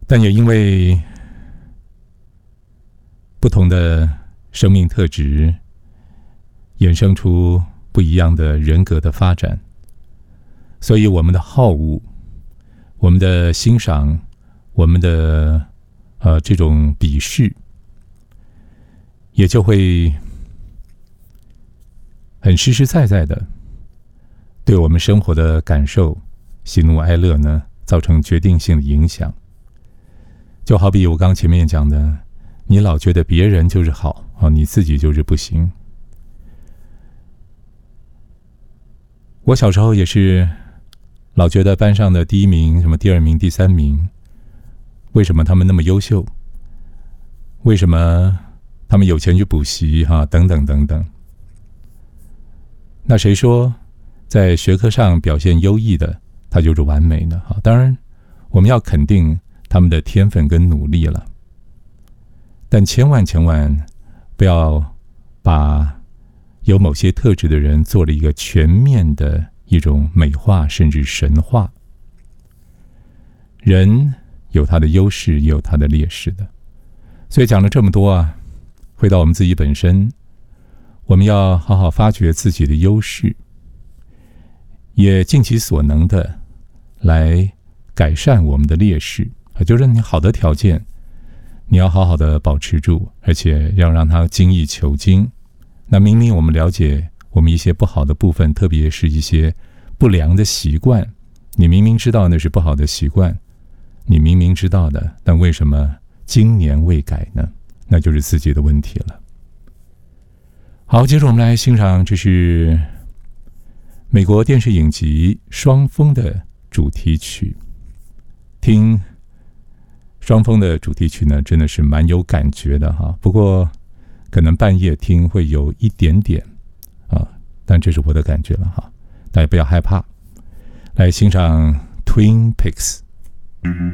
但也因为不同的生命特质，衍生出不一样的人格的发展，所以我们的好恶，我们的欣赏，我们的这种鄙视，也就会很实实在在的对我们生活的感受、喜怒哀乐呢，造成决定性的影响。就好比我刚前面讲的，你老觉得别人就是好，你自己就是不行。我小时候也是老觉得班上的第一名、什么第二名、第三名，为什么他们那么优秀？为什么他们有钱去补习等等等等。那谁说在学科上表现优异的他就是完美呢？当然我们要肯定他们的天分跟努力了，但千万不要把有某些特质的人做了一个全面的一种美化甚至神化。人有他的优势也有他的劣势的，所以讲了这么多回到我们自己本身，我们要好好发掘自己的优势，也尽其所能的来改善我们的劣势，就是你好的条件你要好好的保持住，而且要让它精益求精。那明明我们了解我们一些不好的部分，特别是一些不良的习惯，你明明知道那是不好的习惯，你明明知道的，但为什么今年未改呢？那就是自己的问题了。好，接着我们来欣赏，这是美国电视影集《双峰》的主题曲。听《双峰》的主题曲呢，真的是蛮有感觉的不过可能半夜听会有一点点但这是我的感觉了大家不要害怕。来欣赏 Twin Peaks。